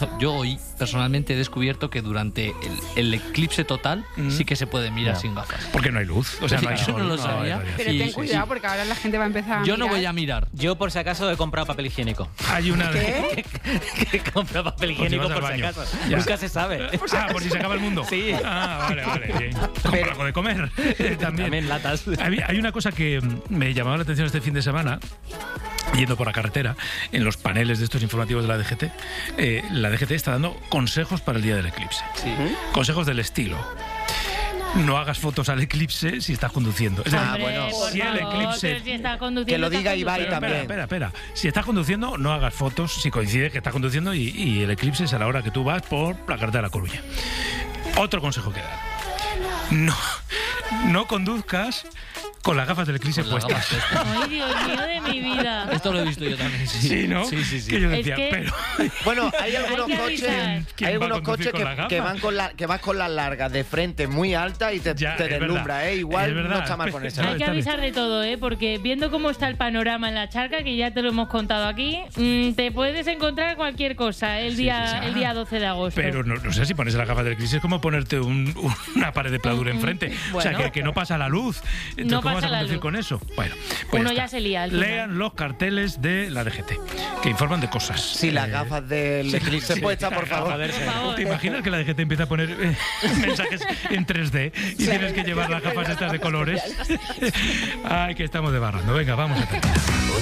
Yo hoy personalmente he descubierto que durante el eclipse total sí que se puede mirar sin gafas. Porque no hay luz. O sea, no hay Yo sol, no lo sabía. hay Pero ten cuidado porque ahora la gente va a empezar a Yo no mirar. voy a mirar. Yo, por si acaso, he comprado papel higiénico. Hay una ¿Qué? Que he comprado papel Por si higiénico vas al por si baño. acaso. Ya. Nunca se sabe. por si se acaba el mundo. Sí. Vale. Bien. Compra algo de comer. También latas. Hay una cosa que me llamaba la atención este fin de semana, yendo por la carretera, en los paneles de estos informativos de la DGT. La DGT está dando consejos para el día del eclipse. Consejos del estilo: no hagas fotos al eclipse si estás conduciendo. Es decir, Hombre, si el eclipse... si está conduciendo, Que lo está diga Ibai conduciendo. también. Espera. Si estás conduciendo, no hagas fotos si coincide que estás conduciendo y el eclipse es a la hora que tú vas por la carretera de La Coruña. Otro consejo que dar: no conduzcas con las gafas del eclipse Con las puestas. gafas puestas. Ay, Dios mío de mi vida. Esto lo he visto yo también, sí. Sí, ¿no? Sí. Que yo decía, Es que- pero... Bueno, hay algunos que coches, avisar. ¿Quién hay va a algunos conducir coches con las que gafas? vas con las largas de frente muy alta y te Ya, es deslumbra, verdad. Igual Es verdad. no está mal con eso. No, Hay que está bien. avisar de todo, porque viendo cómo está el panorama en la charca, que ya te lo hemos contado aquí, te puedes encontrar cualquier cosa el día 12 de agosto. Pero no sé si pones las gafas del eclipse es como ponerte una pared de pladura enfrente. O sea, Bueno. que no pasa la luz. Entonces, No ¿cómo vas pasa a la conducir luz. con eso? Bueno, pues Uno ya ya está. se lía al final. Lean los carteles de la DGT, que informan de cosas. Sí, las gafas del eclipse puestas, por favor. Por favor. ¿Te imaginas que la DGT empieza a poner mensajes en 3D y tienes que llevar las gafas estas de colores? Ay, que estamos debarrando. Venga, vamos a terminar.